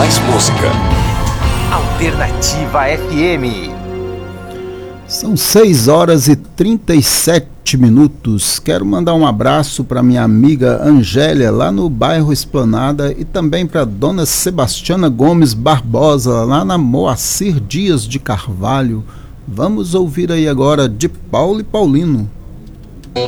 mais música. Alternativa FM. São 6h37. Quero mandar um abraço para minha amiga Angélia, lá no bairro Esplanada, e também para dona Sebastiana Gomes Barbosa, lá na Moacir Dias de Carvalho. Vamos ouvir aí agora de Paulo e Paulino.